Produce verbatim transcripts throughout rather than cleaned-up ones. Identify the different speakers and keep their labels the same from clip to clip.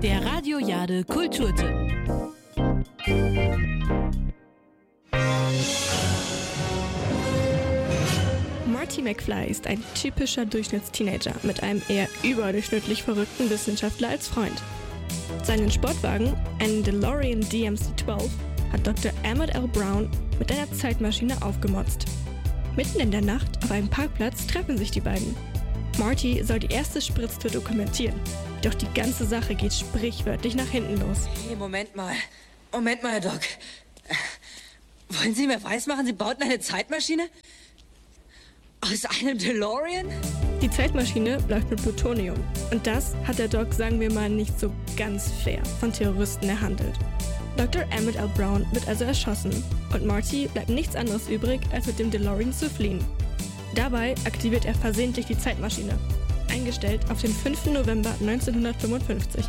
Speaker 1: Der Radio Jade Kulturtipp.
Speaker 2: Marty McFly ist ein typischer Durchschnittsteenager mit einem eher überdurchschnittlich verrückten Wissenschaftler als Freund. Seinen Sportwagen, einen DeLorean D M C zwölf, hat Doktor Emmett L. Brown mit einer Zeitmaschine aufgemotzt. Mitten in der Nacht auf einem Parkplatz treffen sich die beiden. Marty soll die erste Spritztour dokumentieren, doch die ganze Sache geht sprichwörtlich nach hinten los.
Speaker 3: Hey, Moment mal. Moment mal, Herr Doc. Wollen Sie mir weismachen, Sie bauten eine Zeitmaschine? Aus einem DeLorean?
Speaker 2: Die Zeitmaschine läuft mit Plutonium. Und das hat der Doc, sagen wir mal, nicht so ganz fair von Terroristen erhandelt. Doktor Emmett L. Brown wird also erschossen und Marty bleibt nichts anderes übrig, als mit dem DeLorean zu fliehen. Dabei aktiviert er versehentlich die Zeitmaschine, eingestellt auf den fünften November neunzehnhundertfünfundfünfzig.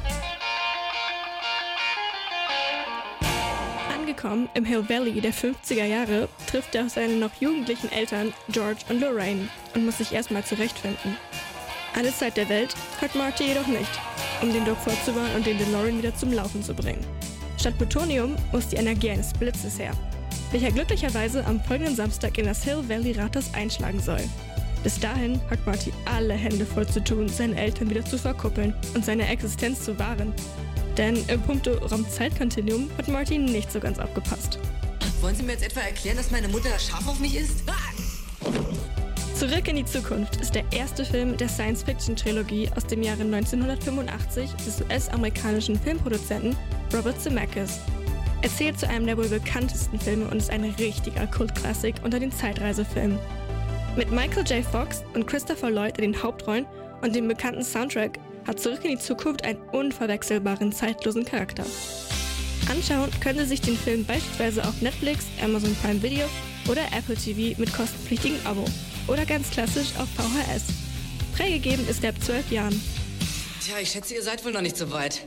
Speaker 2: Angekommen im Hill Valley der fünfziger Jahre trifft er auf seine noch jugendlichen Eltern George und Lorraine und muss sich erstmal zurechtfinden. Alle Zeit der Welt hat Marty jedoch nicht, um den Doc vorzuwarnen und den DeLorean wieder zum Laufen zu bringen. Statt Plutonium muss die Energie eines Blitzes her, welcher glücklicherweise am folgenden Samstag in das Hill Valley Rathaus einschlagen soll. Bis dahin hat Marty alle Hände voll zu tun, seine Eltern wieder zu verkuppeln und seine Existenz zu wahren. Denn im Punkto Raumzeitkontinuum hat Marty nicht so ganz aufgepasst.
Speaker 3: Wollen Sie mir jetzt etwa erklären, dass meine Mutter scharf auf mich ist?
Speaker 2: Zurück in die Zukunft ist der erste Film der Science-Fiction-Trilogie aus dem Jahre neunzehnhundertfünfundachtzig des U S-amerikanischen Filmproduzenten Robert Zemeckis. Er zählt zu einem der wohl bekanntesten Filme und ist ein richtiger Kultklassik unter den Zeitreisefilmen. Mit Michael J. Fox und Christopher Lloyd in den Hauptrollen und dem bekannten Soundtrack hat Zurück in die Zukunft einen unverwechselbaren, zeitlosen Charakter. Anschauen können Sie sich den Film beispielsweise auf Netflix, Amazon Prime Video oder Apple T V mit kostenpflichtigem Abo oder ganz klassisch auf V H S. Freigegeben ist er ab zwölf Jahren.
Speaker 3: Tja, ich schätze, ihr seid wohl noch nicht so weit.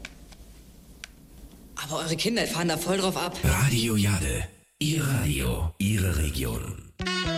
Speaker 3: Aber eure Kinder fahren da voll drauf ab.
Speaker 4: Radio Jade. Ihr Radio, Ihre Region.